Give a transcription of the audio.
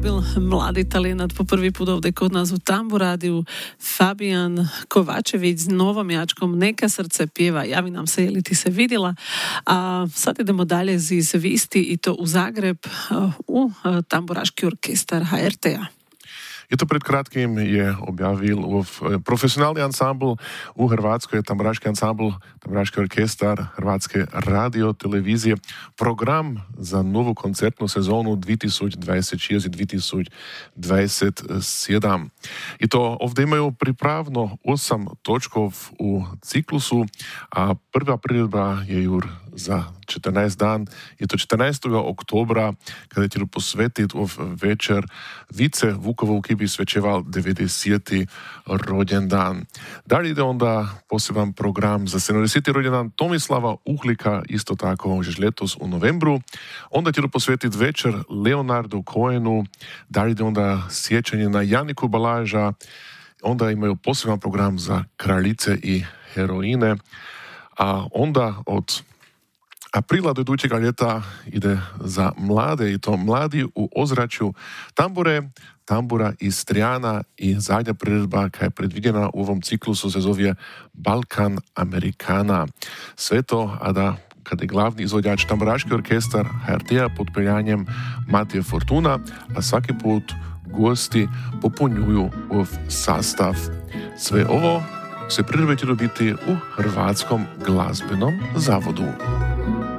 robil mladý talent po prvý put ovdje kod nás u Tamburádiju Fabian Kovačević s novom jačkom Neka srce pjeva, javi nam se je li ti se vidjela. A sad idemo dalje iz Visti i to u Zagreb u Tamburaški orkestar HRT-a. Je to pred krátkým je objavil profesionálny ansámbl u Hrvatskoj, Tamburaški ansámbl, Tamburaški orkestar, Hrvatske rádio, televízie, program za novú koncertnú sezónu 2026-2027. I to ovdje imaju pripravno 8 točkov u ciklusu, a prva priredba je jur za 14 dan. Je to 14. oktobra, kada će posvetiti večer Vice Vukovou, ki bi svečeval 90. rođendan. Dalje ide onda poseban program za 70. rođendan Tomislava Uhlika, isto tako už letos u novembru. Onda će posvetiti večer Leonardu Cohenu. Dalje ide onda sjećanje na Janiku Balaža. Onda imaju poseban program za kraljice i heroine. A onda od aprila do idućega ljeta ide za mlade, i to mladi u ozračju tambure, tambura Istrijana, i zadnja priredba koja je predvidjena u ovom ciklusu se zove Balkan Amerikana. Sve to, a da kada je glavni izvođač Tamburaški orkestar HRT-a pod peljanjem Matije Fortuna, a svaki put gosti popunjuju ov sastav. Sve ovo se priredbe će dobiti u Hrvatskom glazbenom zavodu.